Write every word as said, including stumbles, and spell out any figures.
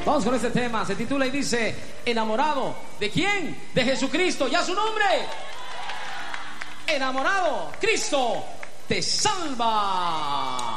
Vamos con este tema, se titula y dice: enamorado. ¿De quién? De Jesucristo. ¿Ya su nombre? Enamorado. Cristo te salva.